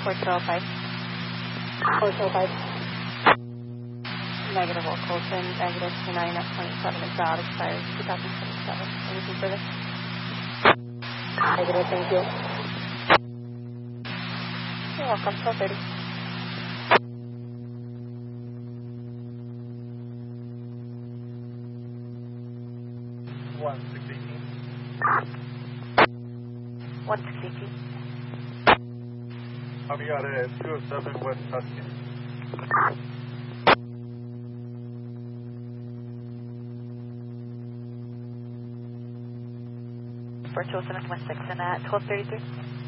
405. 405. Negative, all Colton. Negative 29 at 27 is out. Expires 2027. Anything further? Negative, thank you. You're welcome. 1230. We got a 207 West Tuscan. For 207 West Texan at 1233.